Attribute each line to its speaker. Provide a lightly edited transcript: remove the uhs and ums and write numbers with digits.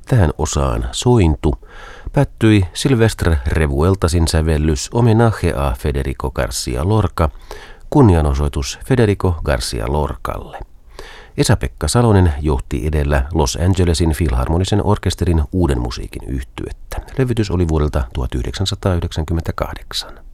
Speaker 1: Tähän osaan Sointu päättyi Silvestre Revueltasin sävellys Homenaje a Federico García Lorca, kunnianosoitus Federico García Lorcalle. Esa-Pekka Salonen johti edellä Los Angelesin Filharmonisen orkesterin uuden musiikin yhtyettä. Levytys oli vuodelta 1998.